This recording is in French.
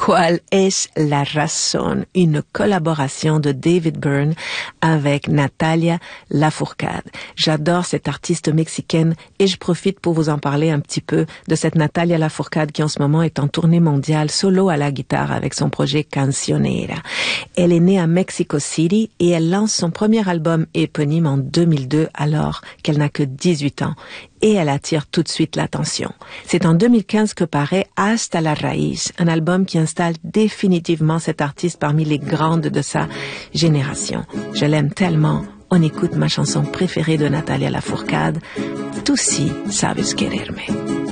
¿Cuál es la razón? Une collaboration de David Byrne avec Natalia Lafourcade. J'adore cette artiste mexicaine et je profite pour vous en parler un petit peu de cette Natalia Lafourcade qui en ce moment est en tournée mondiale solo à la guitare avec son projet Cancionera. Elle est née à Mexico City et elle lance son premier album éponyme en 2002 alors qu'elle n'a que 18 ans. Et elle attire tout de suite l'attention. C'est en 2015 que paraît Hasta la Raíz, un album qui installe définitivement cette artiste parmi les grandes de sa génération. Je l'aime tellement. On écoute ma chanson préférée de Natalia Lafourcade, Tú sí sabes quererme.